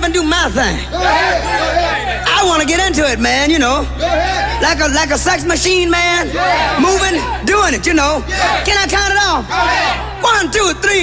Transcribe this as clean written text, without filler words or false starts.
and do my thing. I want to get into it, man, you know. Like a sex machine, man. Moving, doing it, you know. Can I count it off? 1, 2, 3.